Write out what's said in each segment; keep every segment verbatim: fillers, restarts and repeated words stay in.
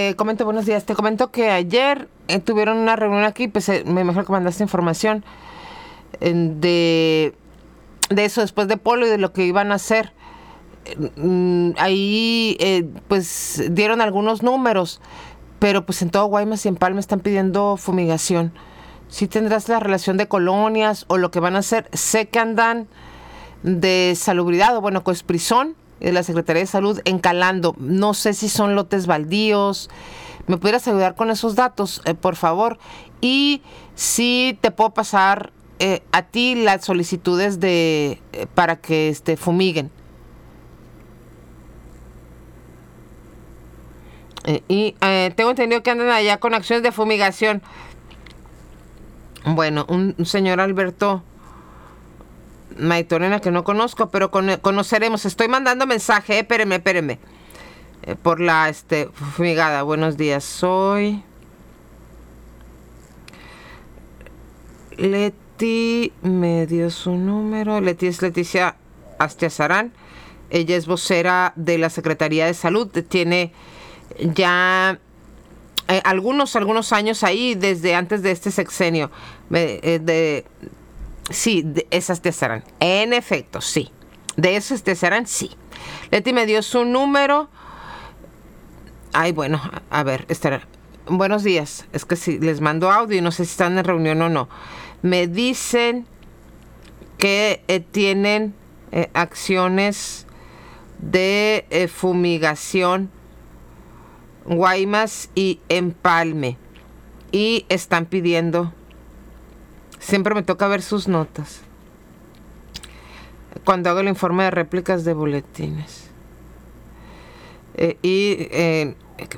te comento, buenos días, te comento que ayer eh, tuvieron una reunión aquí, pues eh, me imagino que mandaste información eh, de, de eso después de Polo y de lo que iban a hacer. Eh, ahí eh, pues dieron algunos números, pero pues en todo Guaymas y en Palma están pidiendo fumigación. Si tendrás la relación de colonias o lo que van a hacer, sé que andan de salubridad o bueno, Coesprizón, de la Secretaría de Salud, encalando. No sé si son lotes baldíos. ¿Me pudieras ayudar con esos datos, eh, por favor? Y si te puedo pasar eh, a ti las solicitudes de eh, para que este, fumiguen. Eh, y eh, tengo entendido que andan allá con acciones de fumigación. Bueno, un, un señor Alberto Maitorena que no conozco, pero con, conoceremos. Estoy mandando mensaje, eh, espéreme, espéreme. Eh, por la este, fumigada. Buenos días, soy Leti, me dio su número. Leti es Leticia Astiazarán. Ella es vocera de la Secretaría de Salud. Tiene ya eh, algunos, algunos años ahí, desde antes de este sexenio. Eh, de Sí, de esas te serán. En efecto, sí. De esas te serán, sí. Leti me dio su número. Ay, bueno, a ver, estará. Buenos días. Es que si les mando audio y no sé si están en reunión o no. Me dicen que eh, tienen eh, acciones de eh, fumigación Guaymas y Empalme. Y están pidiendo. Siempre me toca ver sus notas cuando hago el informe de réplicas de boletines. Eh, y eh,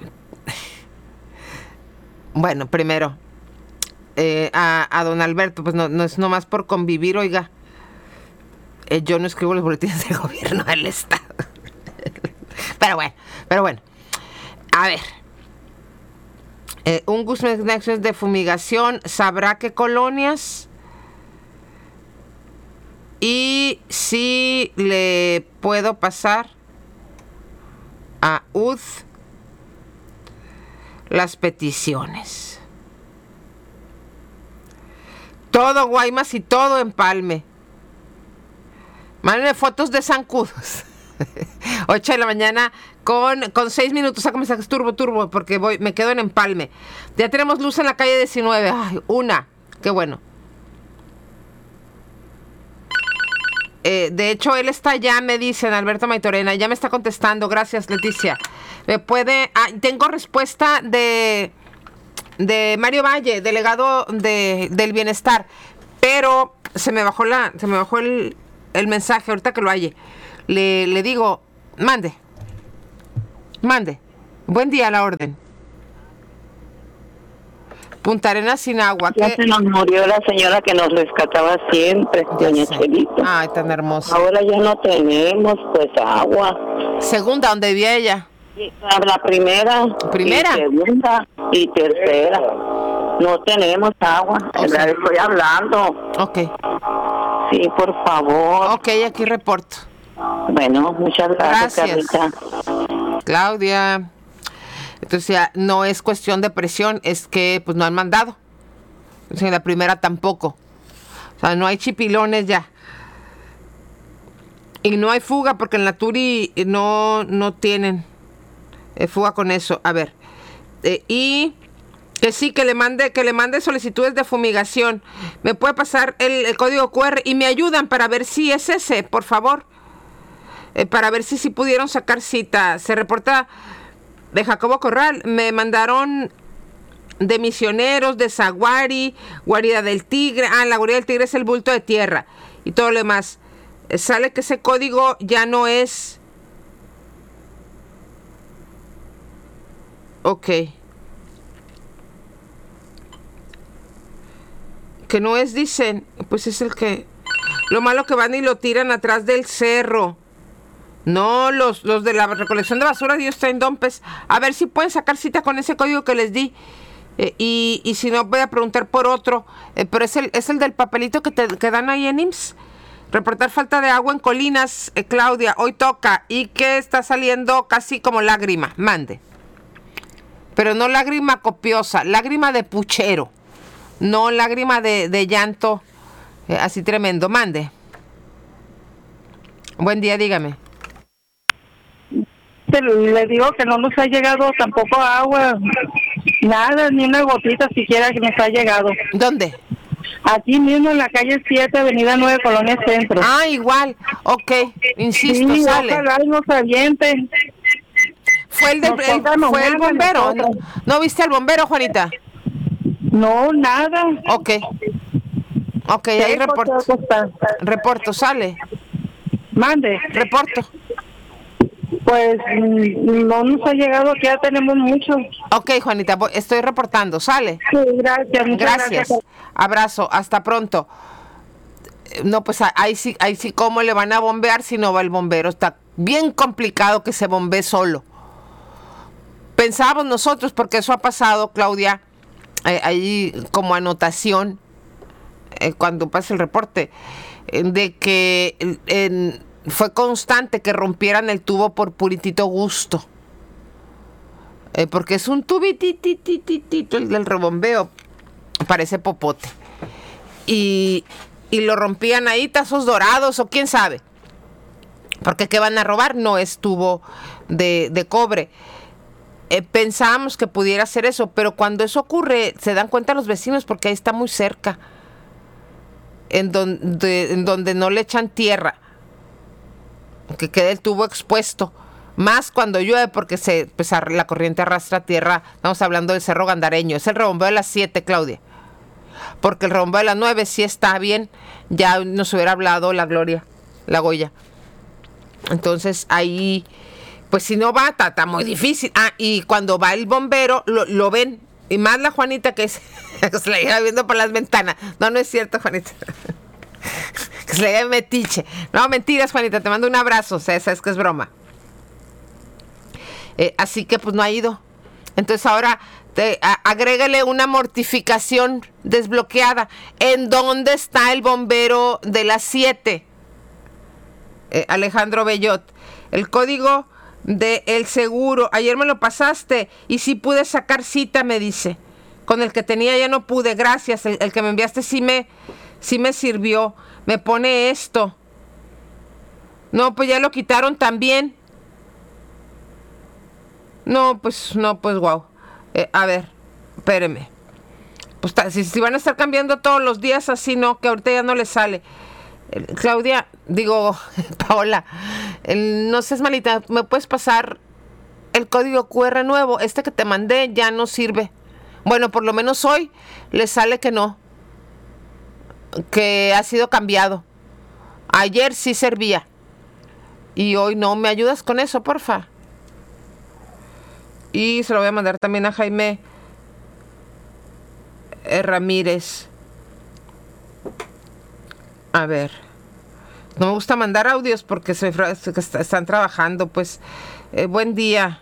bueno, primero eh, a, a don Alberto, pues no, no es nomás por convivir, oiga. Eh, yo no escribo los boletines de gobierno del Estado. Pero bueno, pero bueno. A ver. Eh, un gusto de acciones de fumigación, sabrá qué colonias y si le puedo pasar a U D las peticiones. Todo Guaymas y todo Empalme. Mándenme fotos de zancudos. ocho de la mañana con, con seis minutos. Saca mensajes turbo, turbo, porque voy, me quedo en Empalme. Ya tenemos luz en la calle diecinueve. Ay, una. Qué bueno. Eh, de hecho, él está allá, me dicen, Alberto Maitorena. Ya me está contestando. Gracias, Leticia. Me puede... Ah, tengo respuesta de, de Mario Valle, delegado de, del Bienestar. Pero se me bajó la, se me bajó el, el mensaje. Ahorita que lo halle. Le, le digo, mande. Mande. Buen día a la orden. Punta Arenas sin agua. Ya ¿Qué? se nos murió la señora que nos rescataba siempre, Ya doña sé. Chelita. Ay, tan hermosa. Ahora ya no tenemos, pues, agua. Segunda, ¿dónde vivía ella? La primera. ¿Primera? Y segunda y tercera. No tenemos agua. O sea, Le estoy hablando. Ok. Sí, por favor. Ok, aquí reporto. Bueno, muchas gracias, Gracias. Carlita. Claudia. Entonces ya no es cuestión de presión, es que pues no han mandado. O sea, la primera tampoco. O sea, no hay chipilones ya. Y no hay fuga porque en la Turi no, no tienen eh, fuga con eso. A ver. Eh, y que sí, que le mande, que le mande solicitudes de fumigación. Me puede pasar el, el código cu erre y me ayudan para ver si es ese, por favor. Eh, para ver si, si pudieron sacar cita. Se reporta de Jacobo Corral. Me mandaron de Misioneros, de Zaguari, Guarida del Tigre. Ah, la Guarida del Tigre es el bulto de tierra y todo lo demás. Eh, sale que ese código ya no es... Ok. Que no es, dicen. Pues es el que... Lo malo que van y lo tiran atrás del cerro. No, los, los de la recolección de basura, Dios traen dompes. A ver si pueden sacar cita con ese código que les di. Eh, y, y si no, voy a preguntar por otro. Eh, pero es el, es el del papelito que te que dan ahí en I M S S. Reportar falta de agua en Colinas, eh, Claudia. Hoy toca. Y que está saliendo casi como lágrima. Mande. Pero no lágrima copiosa, lágrima de puchero. No lágrima de, de llanto eh, así tremendo. Mande. Buen día, dígame. Le digo que no nos ha llegado tampoco agua, nada, ni una gotita siquiera que nos ha llegado. ¿Dónde? Aquí mismo en la calle siete, avenida nueve, Colonia Centro. Ah, igual. Ok, insisto, sí, sale. Ojalá nos avienten. Fue el, del, el, fue el bombero. ¿No, ¿No viste al bombero, Juanita? No, nada. Ok. Ok, ahí reporto. Reporto, sale. Mande. Reporto. Pues no nos ha llegado, que ya tenemos mucho. Ok, Juanita, estoy reportando, ¿sale? Sí, gracias. Gracias. gracias. Abrazo, hasta pronto. No, pues ahí sí, ahí sí, ¿cómo le van a bombear si no va el bombero? Está bien complicado que se bombee solo. Pensábamos nosotros, porque eso ha pasado, Claudia, eh, ahí como anotación, eh, cuando pase el reporte, eh, de que en... en fue constante que rompieran el tubo por puritito gusto. Eh, porque es un tubititititito el del rebombeo. Parece popote. Y, y lo rompían ahí, tazos dorados o quién sabe. Porque ¿qué van a robar? No es tubo de, de cobre. Eh, pensábamos que pudiera ser eso, pero cuando eso ocurre, se dan cuenta los vecinos porque ahí está muy cerca. En donde, en donde no le echan tierra. Que quede el tubo expuesto, más cuando llueve porque se, pues, la corriente arrastra tierra. Estamos hablando del Cerro Gandareño, es el rebombeo de las siete, Claudia, porque el rebombeo de las nueve sí está bien, ya nos hubiera hablado la Gloria, la Goya. Entonces ahí, pues si no va, está, está muy difícil. Ah, y cuando va el bombero, lo, lo ven, y más la Juanita que, es, que se la iba viendo por las ventanas. No, no es cierto, Juanita. Que se le dé metiche. No, mentiras, Juanita, te mando un abrazo. O sea, sabes que es broma. Eh, así que pues no ha ido. Entonces ahora te, a, agrégale una mortificación desbloqueada. ¿En dónde está el bombero de las siete? Eh, Alejandro Bellot. El código del seguro. Ayer me lo pasaste y sí pude sacar cita, me dice. Con el que tenía ya no pude. Gracias. El, el que me enviaste sí me, sí me sirvió. Me pone esto. No, pues ya lo quitaron también. No, pues, no, pues, wow. Eh, a ver, espéreme. Pues si, si van a estar cambiando todos los días así, no, que ahorita ya no le sale. Eh, Claudia, digo, Paola, el, no seas malita, ¿me puedes pasar el código cu erre nuevo? Este que te mandé ya no sirve. Bueno, por lo menos hoy le sale que no. Que ha sido cambiado. Ayer sí servía y hoy no. ¿Me ayudas con eso, porfa? Y se lo voy a mandar también a Jaime Ramírez. A ver, no me gusta mandar audios porque se, se están trabajando. Pues eh, buen día.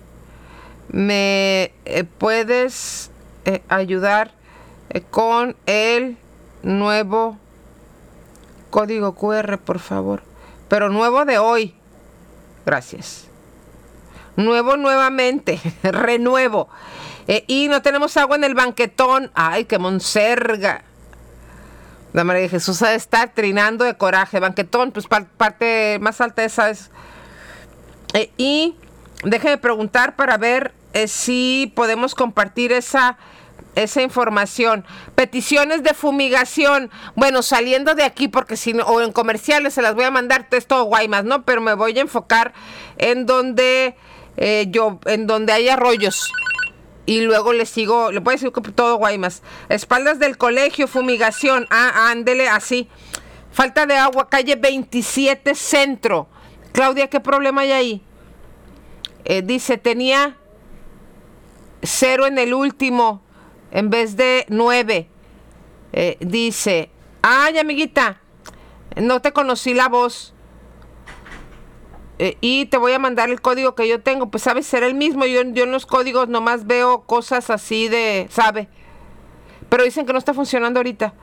¿Me eh, puedes eh, ayudar eh, con el nuevo código cu erre, por favor? Pero nuevo de hoy. Gracias. Nuevo nuevamente. Renuevo. Eh, y no tenemos agua en el banquetón. Ay, qué monserga. La María de Jesús ha de estar trinando de coraje. Banquetón, pues par, parte más alta esa es. Eh, y déjeme preguntar para ver eh, si podemos compartir esa esa información. Peticiones de fumigación. Bueno, saliendo de aquí, porque si no, o en comerciales se las voy a mandar, es todo Guaymas, ¿no? Pero me voy a enfocar en donde eh, yo, en donde hay arroyos. Y luego le sigo, le puedo decir que todo Guaymas. Espaldas del colegio, fumigación. Ah, ándele, así. Falta de agua, calle veintisiete Centro. Claudia, ¿qué problema hay ahí? Eh, dice, tenía cero en el último en vez de nueve. Eh, dice, ay, amiguita, no te conocí la voz. Eh, y te voy a mandar el código que yo tengo. Pues sabes, será el mismo. Yo, yo en los códigos nomás veo cosas así de, sabe. Pero dicen que no está funcionando ahorita.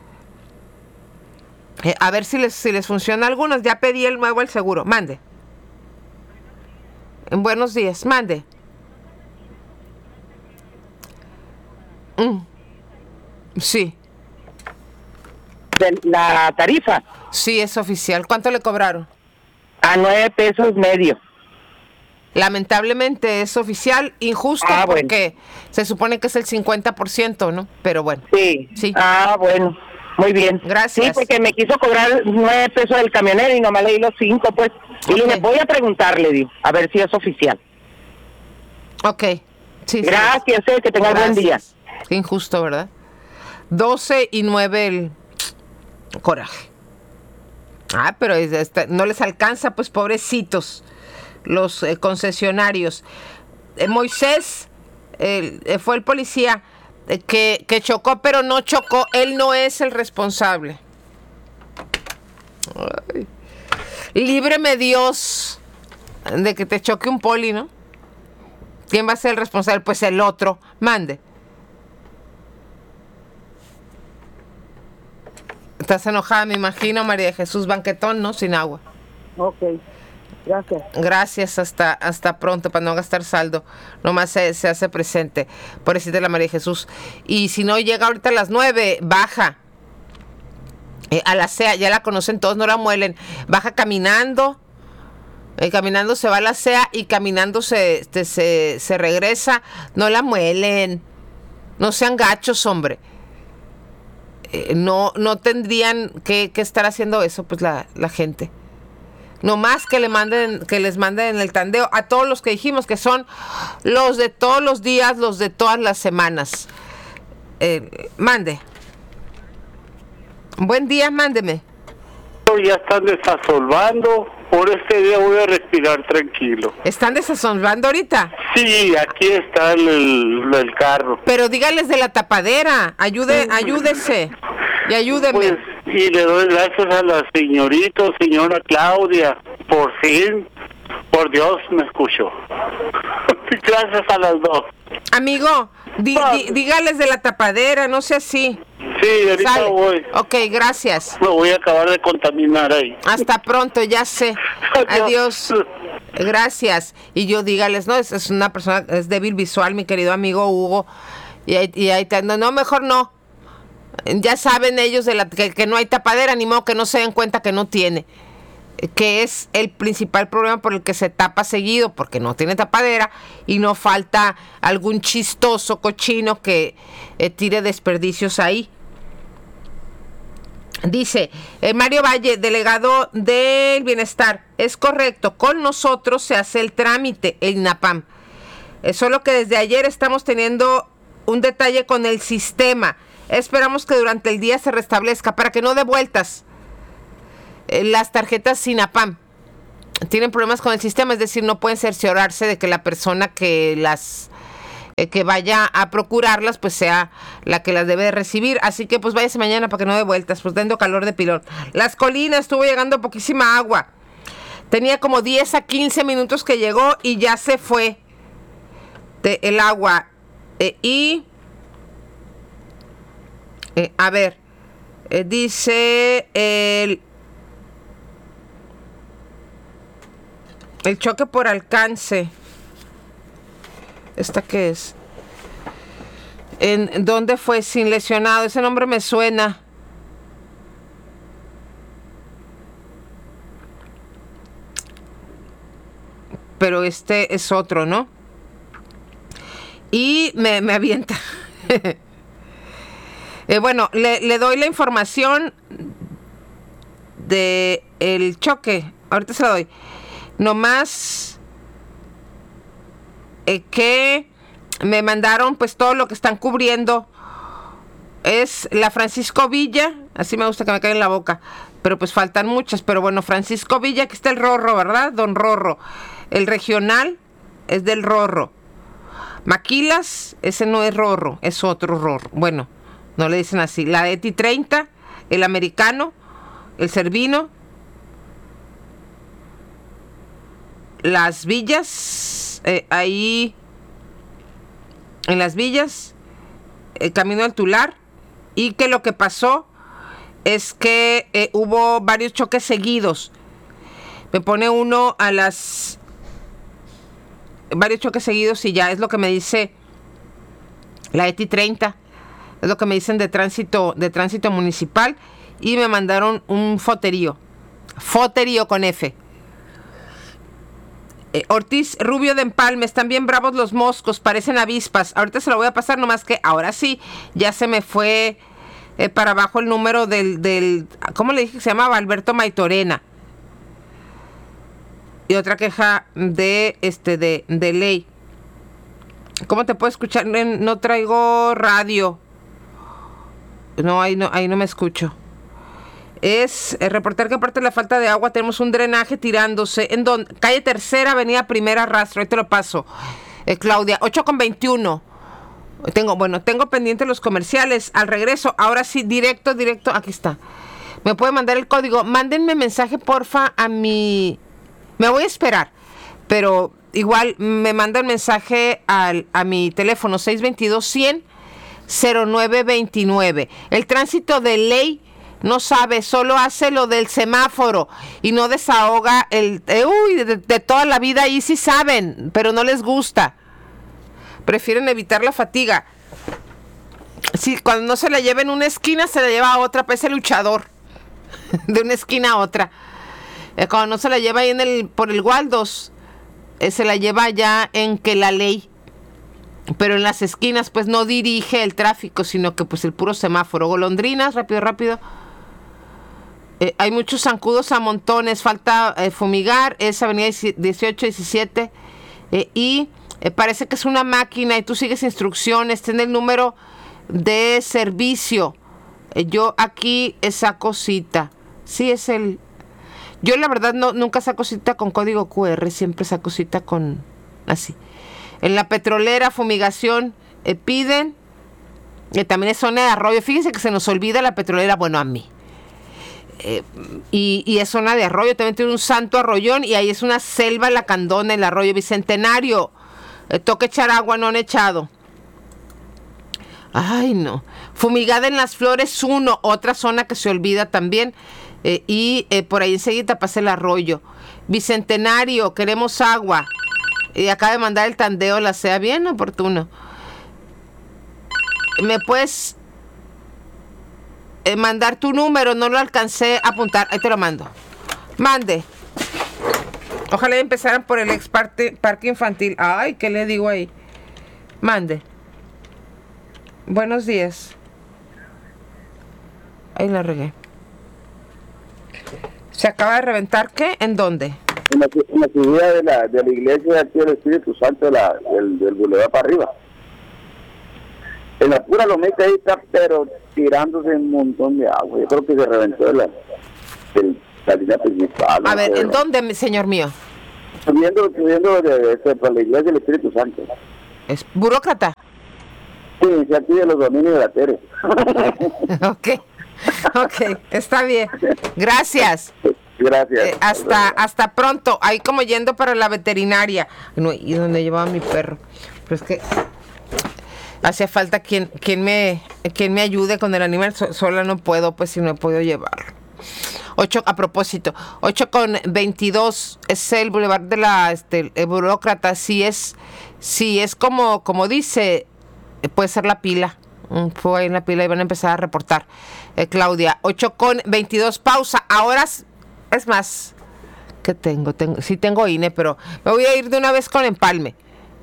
Eh, a ver si les, si les funciona algunos. Ya pedí el nuevo, el seguro. Mande. En buenos días, mande. Mm. Sí, De la tarifa sí, es oficial. ¿Cuánto le cobraron? a nueve pesos medio. Lamentablemente es oficial, injusto Ah, bueno. porque se supone que es el cincuenta por ciento, ¿no? Pero bueno. Sí. Sí. Ah, bueno. Muy bien. Gracias. Sí, porque me quiso cobrar nueve pesos del camionero y nomás le di los cinco, pues. Y le Ok. dije, voy a preguntarle, digo, a ver si es oficial. Ok. Sí, sí. Gracias, eh, que tengas buen día. Gracias. Qué injusto, ¿verdad? doce y nueve el coraje. Ah, pero es- este, no les alcanza, pues pobrecitos, los eh, concesionarios. Eh, Moisés el- eh, fue el policía eh, que, que chocó, pero no chocó. Él no es el responsable. Ay. Líbreme Dios de que te choque un poli, ¿no? ¿Quién va a ser el responsable? Pues el otro. Mande. Estás enojada, me imagino, María de Jesús Banquetón, ¿no? Sin agua. Ok, gracias. Gracias, hasta, hasta pronto, para no gastar saldo. Nomás se, se hace presente. Por decirte la María de Jesús. Y si no llega ahorita a las nueve, baja. Eh, a la C E A, ya la conocen todos, no la muelen. Baja caminando. Eh, caminando se va a la C E A y caminando se, este, se, se regresa. No la muelen. No sean gachos, hombre. Eh, no, no tendrían que, que estar haciendo eso, pues la, la gente. No más que le manden, que les manden el tandeo a todos los que dijimos que son los de todos los días, los de todas las semanas. Eh, mande. Buen día, mándeme. Ya están desasolvando, por este día voy a respirar tranquilo. ¿Están desasombrando ahorita? Sí, aquí está el, el, el carro. Pero dígales de la tapadera, ayude, ayúdese y ayúdeme. Pues, y le doy gracias a la señorita, señora Claudia, por fin, por Dios me escuchó. Gracias a las dos. Amigo, di- di- dígales de la tapadera, no sea así. Sí, ahorita Sale. voy. Ok, gracias. Me voy a acabar de contaminar ahí. Hasta pronto, ya sé. Adiós. Gracias. Y yo dígales, no, es, es una persona, es débil visual, mi querido amigo Hugo. Y ahí, y ahí te- no, no, mejor no. Ya saben ellos de la, que, que no hay tapadera, ni modo que no se den cuenta que no tiene. Que es el principal problema por el que se tapa seguido, porque no tiene tapadera y no falta algún chistoso cochino que eh, tire desperdicios ahí. Dice eh, Mario Valle, delegado del bienestar, es correcto, con nosotros se hace el trámite, el INAPAM. Es solo que desde ayer estamos teniendo un detalle con el sistema. Esperamos que durante el día se restablezca para que no dé vueltas. Eh, las tarjetas INAPAM tienen problemas con el sistema, es decir, no pueden cerciorarse de que la persona que las eh, que vaya a procurarlas, pues sea la que las debe de recibir. Así que pues váyase mañana para que no dé vueltas, pues dando calor de pilón. Las Colinas estuvo llegando poquísima agua. Tenía como diez a quince minutos que llegó y ya se fue de el agua. Eh, y eh, a ver, eh, dice el el choque por alcance. ¿Esta qué es? ¿En dónde fue? Sin lesionado. Ese nombre me suena. Pero este es otro, ¿no? Y me, me avienta. eh, bueno, le, le doy la información de el choque. Ahorita se la doy. Nomás eh, que me mandaron pues todo lo que están cubriendo. Es la Francisco Villa, así me gusta que me caiga en la boca, pero pues faltan muchas. Pero bueno, Francisco Villa, aquí está el Rorro, ¿verdad? Don Rorro. El regional es del Rorro. Maquilas, ese no es Rorro, es otro Rorro. Bueno, no le dicen así. La Eti treinta, el americano, el Cervino, las villas, eh, ahí en las villas, el camino al Tular, y que lo que pasó es que eh, hubo varios choques seguidos. Me pone uno a las varios choques seguidos y ya es lo que me dice la Eti treinta. Es lo que me dicen de tránsito, de tránsito municipal. Y me mandaron un foterío. Foterío con F. Eh, Ortiz Rubio de Empalme, están bien bravos los moscos, parecen avispas. Ahorita se lo voy a pasar, nomás que ahora sí, ya se me fue eh, para abajo el número del, del, ¿cómo le dije que se llamaba? Alberto Maitorena. Y otra queja de, este, de, de ley. ¿Cómo te puedo escuchar? No traigo radio. No, ahí no, ahí no me escucho. Es eh, reportar que aparte de la falta de agua tenemos un drenaje tirándose en donde calle Tercera, avenida Primera Rastro. Ahí te lo paso, eh, Claudia. ocho con veintiuno. Tengo, bueno, tengo pendiente los comerciales. Al regreso, ahora sí, directo, directo. Aquí está. Me puede mandar el código. Mándenme mensaje, porfa, a mi... Me voy a esperar, pero igual me mandan mensaje al, a mi teléfono seis dos dos, cien, cero nueve veintinueve. El tránsito de ley no sabe, solo hace lo del semáforo y no desahoga el... Eh, uy, de, de toda la vida ahí sí saben, pero no les gusta. Prefieren evitar la fatiga. Sí, cuando no se la lleva en una esquina, se la lleva a otra, pues el luchador. De una esquina a otra. Eh, cuando no se la lleva ahí en el, por el Waldos, eh, se la lleva ya en que la ley. Pero en las esquinas, pues no dirige el tráfico, sino que pues el puro semáforo. Golondrinas, rápido, rápido. Eh, hay muchos zancudos a montones, falta eh, fumigar, es avenida dieciocho diecisiete, eh, y eh, parece que es una máquina y tú sigues instrucciones, ten el número de servicio. Eh, yo aquí saco cita, sí es el... Yo la verdad no nunca saco cita con código cu erre, siempre saco cita con así. En la petrolera, fumigación, eh, piden, eh, también es zona de arroyo, fíjense que se nos olvida la petrolera, bueno a mí. Eh, y, y es zona de arroyo, también tiene un santo arroyón y ahí es una selva lacandona, el arroyo Bicentenario. Eh, toca echar agua, no han echado. Ay, no. Fumigada en las Flores uno, otra zona que se olvida también. Eh, y eh, por ahí enseguida pasa el arroyo. Bicentenario, queremos agua. Y acaba de mandar el tandeo, la sea bien oportuno. ¿Me puedes... Eh, mandar tu número? No lo alcancé a apuntar. Ahí te lo mando. Mande. Ojalá empezaran por el ex parte, parque infantil. Ay, ¿qué le digo ahí? Mande. Buenos días. Ahí la regué. ¿Se acaba de reventar qué? ¿En dónde? En la, en la subida de la, de la iglesia aquí del Espíritu Santo de la, del, del Boulevard para arriba. En la pura lomita ahí está, pero tirándose un montón de agua. Yo creo que se reventó de la, de la línea principal. A ver, ¿en dónde, señor mío? Subiendo, subiendo de, de, de, de la iglesia del Espíritu Santo. ¿Es burócrata? Sí, sí, aquí de los dominios de la Tere. Ok, ok, está bien. Gracias. Gracias. Eh, hasta, hasta pronto. Ahí como yendo para la veterinaria. No, y donde llevaba mi perro. Pero es que... Hacía falta quien, quien, me, quien me ayude con el animal. So, sola no puedo, pues si no puedo llevarlo. ocho, a propósito, ocho con veintidós es el Boulevard de la este, el burócrata. Si es, si es como, como dice, puede ser la pila. Fue ahí en la pila y van a empezar a reportar. Eh, Claudia, ocho con veintidós, pausa. Ahora es más. ¿Qué tengo? tengo? Sí tengo I N E, pero me voy a ir de una vez con Empalme.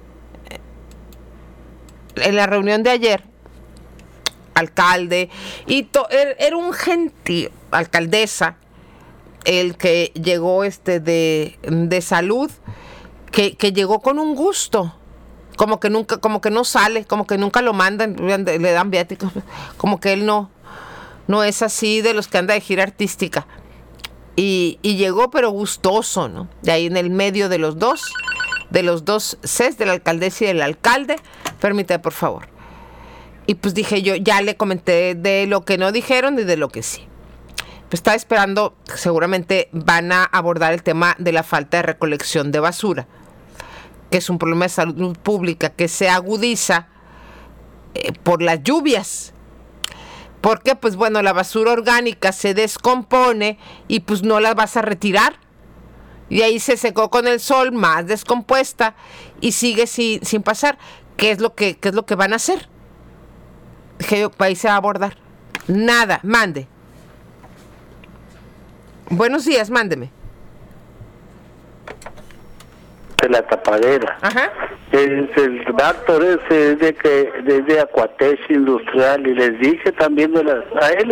En la reunión de ayer, alcalde, y to, era, era un gentío, alcaldesa, el que llegó este de, de salud, que, que llegó con un gusto, como que nunca, como que no sale, como que nunca lo mandan, le dan viáticos, como que él no, no es así de los que anda de gira artística. Y, y llegó pero gustoso, ¿no? De ahí en el medio de los dos. de los dos Cs, de la alcaldesa y del alcalde. Permítame, por favor. Y pues dije yo, ya le comenté de lo que no dijeron y de lo que sí. Pues estaba esperando, seguramente van a abordar el tema de la falta de recolección de basura, que es un problema de salud pública que se agudiza eh, por las lluvias. Porque, pues bueno, la basura orgánica se descompone y pues no la vas a retirar. Y ahí se secó con el sol, más descompuesta, y sigue sin, sin pasar. ¿Qué es lo que, qué es lo que van a hacer? Que yo, ahí se va a abordar. Nada, mande. Buenos días, mándeme. De la tapadera. Ajá. El, el tractor ese es de que desde Acuatex Industrial, y les dije también de las, a él